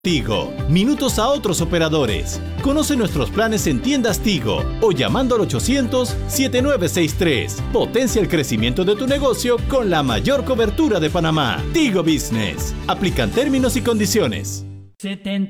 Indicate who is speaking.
Speaker 1: Tigo, minutos a otros operadores. Conoce nuestros planes en tiendas Tigo o llamando al 800-7963. Potencia el crecimiento de tu negocio con la mayor cobertura de Panamá. Tigo Business. Aplican términos y condiciones.
Speaker 2: 70